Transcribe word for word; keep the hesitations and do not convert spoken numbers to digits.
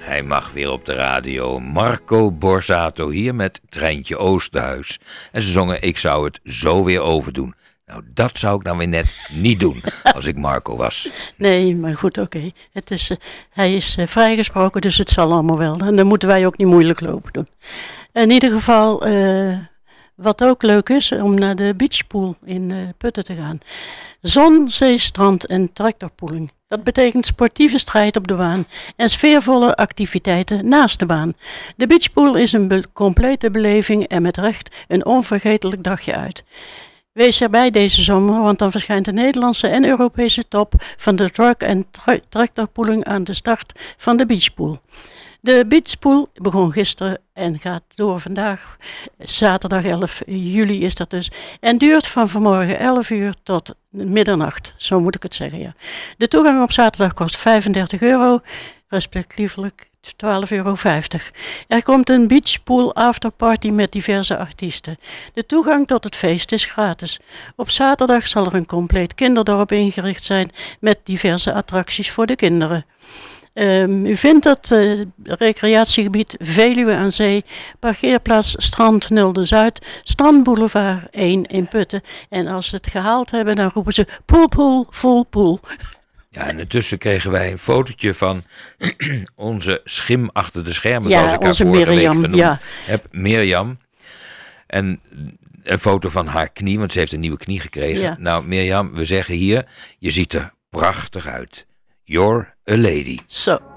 Hij mag weer op de radio. Marco Borsato hier met Treintje Oosterhuis. En ze zongen Ik zou het zo weer overdoen. Nou, dat zou ik nou weer net niet doen als ik Marco was. Nee, maar goed, oké. Okay. Het is, uh, hij is uh, vrijgesproken, dus het zal allemaal wel. En dan moeten wij ook niet moeilijk lopen doen. In ieder geval, uh, wat ook leuk is, om naar de beachpool in uh, Putten te gaan. Zon, zee, strand en tractorpoeling. Dat betekent sportieve strijd op de baan en sfeervolle activiteiten naast de baan. De beachpool is een be- complete beleving en met recht een onvergetelijk dagje uit. Wees erbij deze zomer, want dan verschijnt de Nederlandse en Europese top van de truck- en tra- tractorpoeling aan de start van de beachpool. De beachpool begon gisteren en gaat door vandaag, zaterdag elf juli is dat dus, en duurt van vanmorgen elf uur tot middernacht, zo moet ik het zeggen, ja. De toegang op zaterdag kost vijfendertig euro, respectievelijk twaalf euro vijftig. Er komt een beachpool afterparty met diverse artiesten. De toegang tot het feest is gratis. Op zaterdag zal er een compleet kinderdorp ingericht zijn met diverse attracties voor de kinderen. Um, u vindt het uh, recreatiegebied Veluwe aan Zee, parkeerplaats Strand nul de Zuid, Strandboulevard één in Putten. En als ze het gehaald hebben, dan roepen ze pool, pool, full pool. Ja, en intussen kregen wij een fotootje van onze schim achter de schermen, ja, zoals ik haar onze vorige Mirjam, week genoemd ja. heb. Mirjam. En een foto van haar knie, want ze heeft een nieuwe knie gekregen. Ja. Nou, Mirjam, we zeggen hier, je ziet er prachtig uit. You're a lady. Zo.